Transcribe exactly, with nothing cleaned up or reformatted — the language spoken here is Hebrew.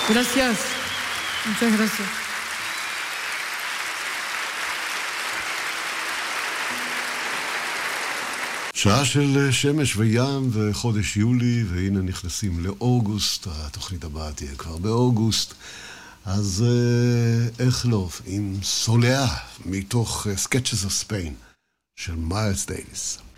Gracias. Muchas gracias. שעה של שמש וים וחודש יולי, והנה נכנסים לאוגוסט, התוכנית הבאה תהיה כבר באוגוסט, אז איך לא, עם סולאה מתוך Sketches of Spain של מיילס דייוויס.